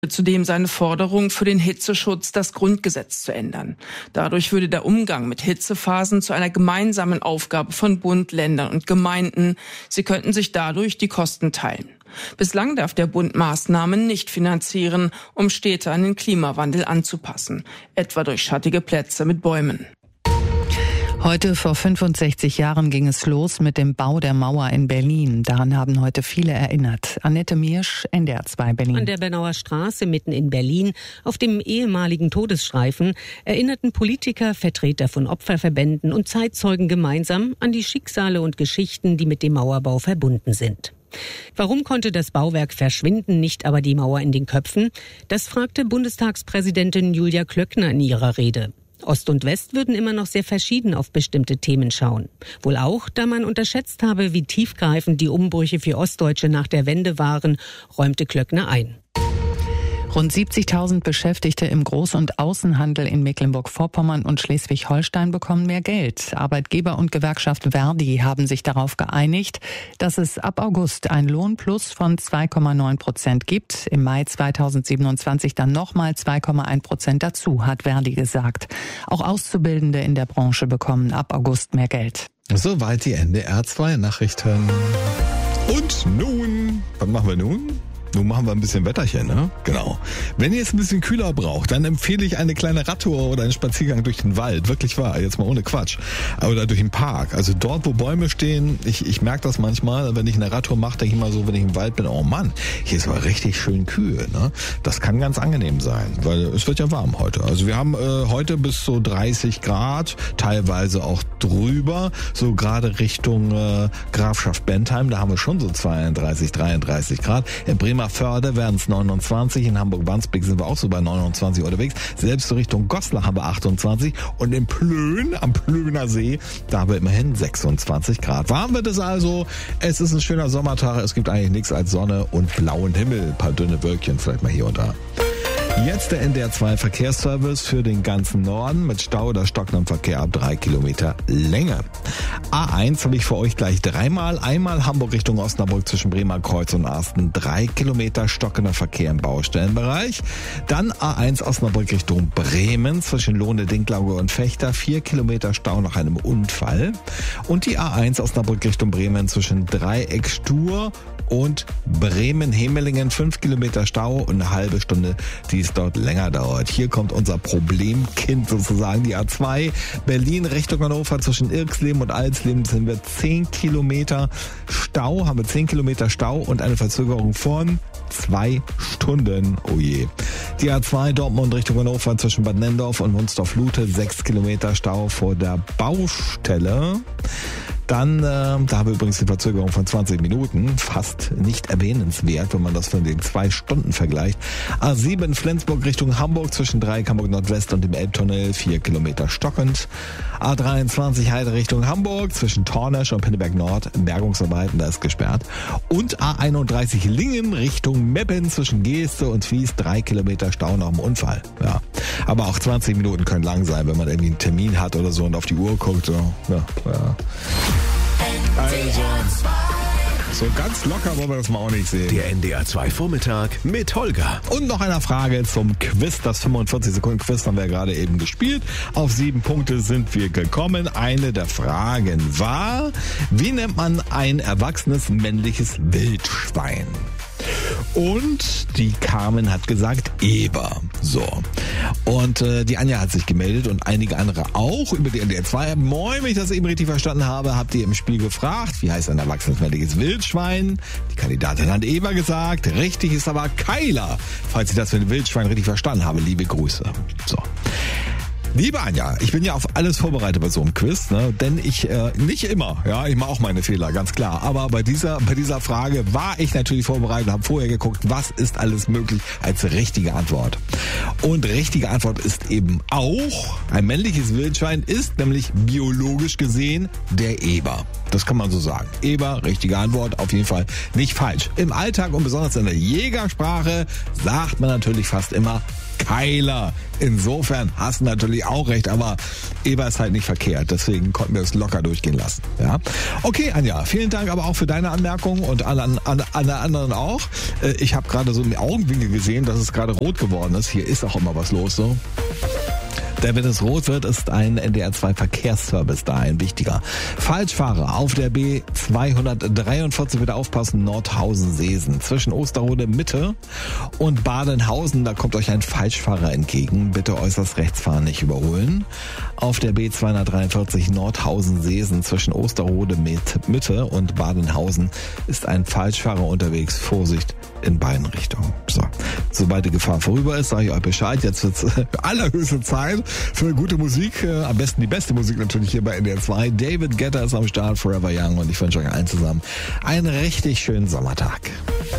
Zudem seine Forderung, für den Hitzeschutz das Grundgesetz zu ändern. Dadurch würde der Umgang mit Hitzephasen zu einer gemeinsamen Aufgabe von Bund, Ländern und Gemeinden. Sie könnten sich dadurch die Kosten teilen. Bislang darf der Bund Maßnahmen nicht finanzieren, um Städte an den Klimawandel anzupassen, etwa durch schattige Plätze mit Bäumen. Heute vor 65 Jahren ging es los mit dem Bau der Mauer in Berlin. Daran haben heute viele erinnert. Annette Miersch, NDR 2 Berlin. An der Bernauer Straße mitten in Berlin, auf dem ehemaligen Todesstreifen, erinnerten Politiker, Vertreter von Opferverbänden und Zeitzeugen gemeinsam an die Schicksale und Geschichten, die mit dem Mauerbau verbunden sind. Warum konnte das Bauwerk verschwinden, nicht aber die Mauer in den Köpfen? Das fragte Bundestagspräsidentin Julia Klöckner in ihrer Rede. Ost und West würden immer noch sehr verschieden auf bestimmte Themen schauen. Wohl auch, da man unterschätzt habe, wie tiefgreifend die Umbrüche für Ostdeutsche nach der Wende waren, räumte Klöckner ein. Rund 70.000 Beschäftigte im Groß- und Außenhandel in Mecklenburg-Vorpommern und Schleswig-Holstein bekommen mehr Geld. Arbeitgeber und Gewerkschaft Verdi haben sich darauf geeinigt, dass es ab August ein Lohnplus von 2,9% gibt. Im Mai 2027 dann nochmal 2,1% dazu, hat Verdi gesagt. Auch Auszubildende in der Branche bekommen ab August mehr Geld. Soweit die NDR 2 Nachrichten. Und nun, was machen wir nun? Nun machen wir ein bisschen Wetterchen, ne? Genau. Wenn ihr es ein bisschen kühler braucht, dann empfehle ich eine kleine Radtour oder einen Spaziergang durch den Wald. Wirklich wahr, jetzt mal ohne Quatsch. Oder durch den Park. Also dort, wo Bäume stehen, ich merke das manchmal, wenn ich eine Radtour mache, denke ich mal so, wenn ich im Wald bin, oh Mann, hier ist aber richtig schön kühl, ne? Das kann ganz angenehm sein, weil es wird ja warm heute. Also wir haben heute bis so 30 Grad, teilweise auch drüber, so gerade Richtung Grafschaft Bentheim, da haben wir schon so 32, 33 Grad. In Bremerförde werden es 29, in Hamburg-Wandsbek sind wir auch so bei 29 unterwegs. Selbst so Richtung Goslar haben wir 28 und in Plön, am Plöner See, da haben wir immerhin 26 Grad. Warm wird es also, es ist ein schöner Sommertag, es gibt eigentlich nichts als Sonne und blauen Himmel, ein paar dünne Wölkchen vielleicht mal hier und da. Jetzt der NDR 2 Verkehrsservice für den ganzen Norden mit Stau oder stockendem Verkehr ab 3 Kilometer Länge. A1 habe ich für euch gleich dreimal. Einmal Hamburg Richtung Osnabrück zwischen Bremer Kreuz und Arsten. 3 Kilometer stockender Verkehr im Baustellenbereich. Dann A1 Osnabrück Richtung Bremen zwischen Lohne, Dinklage und Fechter. 4 Kilometer Stau nach einem Unfall. Und die A1 Osnabrück Richtung Bremen zwischen Dreieck Stur und Bremen-Hemelingen. 5 Kilometer Stau und eine halbe Stunde, die es dort länger dauert. Hier kommt unser Problemkind sozusagen, die A2. Berlin Richtung Hannover zwischen Irxleben und Alsleben sind wir 10 Kilometer Stau, haben wir 10 Kilometer Stau und eine Verzögerung von 2 Stunden. Oh je. Die A2 Dortmund Richtung Hannover zwischen Bad Nendorf und Wunstorf-Lute, 6 Kilometer Stau vor der Baustelle. Dann, da haben wir übrigens die Verzögerung von 20 Minuten, fast nicht erwähnenswert, wenn man das von den 2 Stunden vergleicht. A7 Flensburg Richtung Hamburg zwischen Dreieck Hamburg Nordwest und dem Elbtunnel, 4 Kilometer stockend. A23 Heide Richtung Hamburg zwischen Tornesch und Pinneberg Nord, Bergungsarbeiten, da ist gesperrt. Und A31 Lingen Richtung Meppen zwischen Geeste und Fies, 3 Kilometer Stau nach dem Unfall. Ja. Aber auch 20 Minuten können lang sein, wenn man irgendwie einen Termin hat oder so und auf die Uhr guckt. So. Ja. Also, so ganz locker wollen wir das mal auch nicht sehen. Der NDR 2 Vormittag mit Holger. Und noch eine Frage zum Quiz. Das 45-Sekunden-Quiz haben wir gerade eben gespielt. Auf 7 Punkte sind wir gekommen. Eine der Fragen war, wie nennt man ein erwachsenes männliches Wildschwein? Und die Carmen hat gesagt Eber. So. Und die Anja hat sich gemeldet und einige andere auch über die NDR 2. Moin, wenn ich das eben richtig verstanden habe, habt ihr im Spiel gefragt, wie heißt ein erwachsenes männliches Wildschwein? Die Kandidatin hat Eber gesagt. Richtig ist aber Keiler. Falls ich das mit dem Wildschwein richtig verstanden habe, liebe Grüße. So. Liebe Anja, ich bin ja auf alles vorbereitet bei so einem Quiz, ne? Denn ich nicht immer, ja, ich mache auch meine Fehler, ganz klar. Aber bei dieser Frage war ich natürlich vorbereitet und habe vorher geguckt, was ist alles möglich als richtige Antwort. Und richtige Antwort ist eben auch, ein männliches Wildschwein ist nämlich biologisch gesehen der Eber. Das kann man so sagen. Eber, richtige Antwort, auf jeden Fall nicht falsch. Im Alltag und besonders in der Jägersprache sagt man natürlich fast immer Heiler. Insofern hast du natürlich auch recht, aber Eber ist halt nicht verkehrt. Deswegen konnten wir es locker durchgehen lassen. Ja? Okay, Anja, vielen Dank aber auch für deine Anmerkungen und alle anderen auch. Ich habe gerade so im Augenwinkel gesehen, dass es gerade rot geworden ist. Hier ist auch immer was los so. Denn wenn es rot wird, ist ein NDR2 Verkehrsservice da, ein wichtiger. Falschfahrer auf der B243, bitte aufpassen, Nordhausen-Seesen. Zwischen Osterode Mitte und Badenhausen, da kommt euch ein Falschfahrer entgegen. Bitte äußerst rechts fahren, nicht überholen. Auf der B243 Nordhausen-Seesen zwischen Osterode Mitte und Badenhausen ist ein Falschfahrer unterwegs. Vorsicht in beiden Richtungen. So, sobald die Gefahr vorüber ist, sage ich euch Bescheid. Jetzt wird's allerhöchste Zeit für gute Musik. Am besten die beste Musik natürlich hier bei NDR 2. David Guetta ist am Start, Forever Young, und ich wünsche euch allen zusammen einen richtig schönen Sommertag.